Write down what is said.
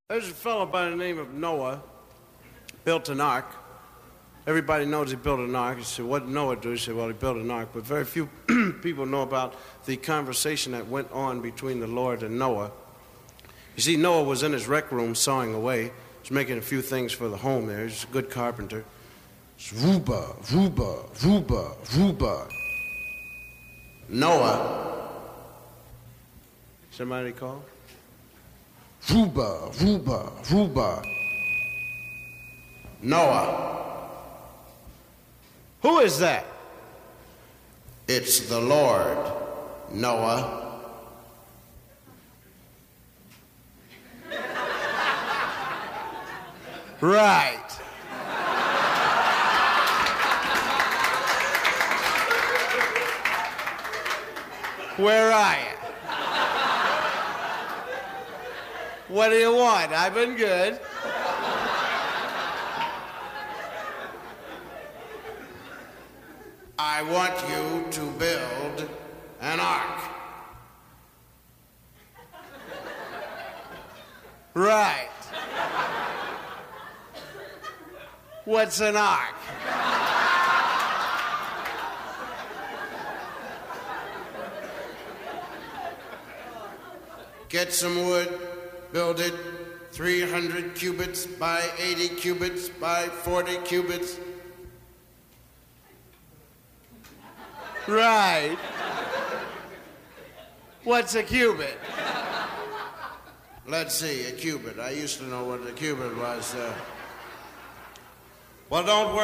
There's a fellow by the name of Noah, built an ark. Everybody knows he built an ark. You say, what did Noah do? You say, well, he built an ark. But very few people know about the conversation that went on between the Lord and Noah. You see, Noah was in his rec room sawing away. He was making a few things for the home there. He's a good carpenter. It's Ruba, Ruba, Ruba, Ruba. Noah. Somebody call? Ruba, Ruba, Ruba. Noah. Who is that? It's the Lord, Noah. Right. Where are you? What do you want? I've been good. I want you to build an ark. Right. What's an ark? Get some wood, build it 300 cubits by 80 cubits by 40 cubits. Right. What's a cubit? Let's see, a cubit. I used to know what a cubit was. Well, don't worry.